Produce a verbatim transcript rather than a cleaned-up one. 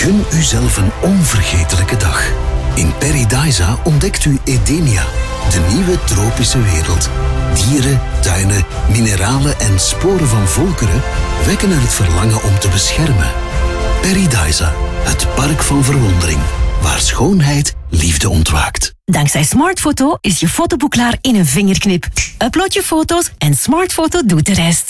Gun uzelf een onvergetelijke dag. In Paradisa ontdekt u Edenia, de nieuwe tropische wereld. Dieren, tuinen, mineralen en sporen van volkeren wekken er het verlangen om te beschermen. Paradisa, het park van verwondering, waar schoonheid liefde ontwaakt. Dankzij Smartfoto is je fotoboek klaar in een vingerknip. Upload je foto's en Smartfoto doet de rest.